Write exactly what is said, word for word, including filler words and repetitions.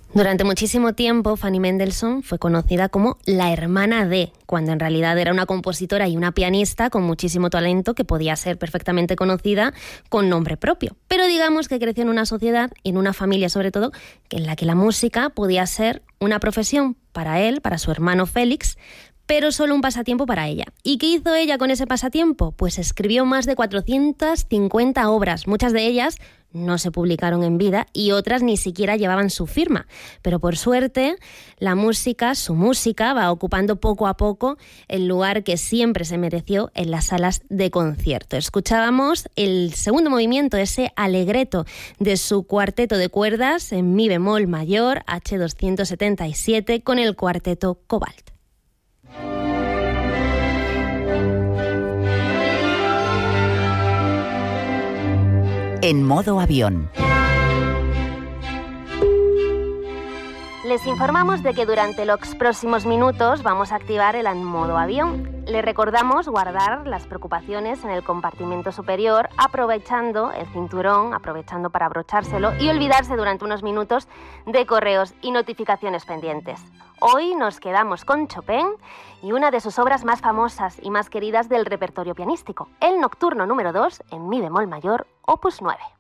Durante muchísimo tiempo, Fanny Mendelssohn fue conocida como la hermana de, cuando en realidad era una compositora y una pianista con muchísimo talento que podía ser perfectamente conocida con nombre propio. Pero digamos que creció en una sociedad, y en una familia sobre todo, en la que la música podía ser una profesión para él, para su hermano Félix, pero solo un pasatiempo para ella. ¿Y qué hizo ella con ese pasatiempo? Pues escribió más de cuatrocientas cincuenta obras, muchas de ellas no se publicaron en vida y otras ni siquiera llevaban su firma. Pero por suerte, la música, su música, va ocupando poco a poco el lugar que siempre se mereció en las salas de concierto. Escuchábamos el segundo movimiento, ese alegreto de su cuarteto de cuerdas en mi bemol mayor, hache doscientos setenta y siete, con el cuarteto Cobalt. En modo avión. Les informamos de que durante los próximos minutos vamos a activar el en modo avión. Les recordamos guardar las preocupaciones en el compartimento superior, aprovechando el cinturón, aprovechando para abrochárselo y olvidarse durante unos minutos de correos y notificaciones pendientes. Hoy nos quedamos con Chopin y una de sus obras más famosas y más queridas del repertorio pianístico, el Nocturno número dos en mi bemol mayor, opus nueve.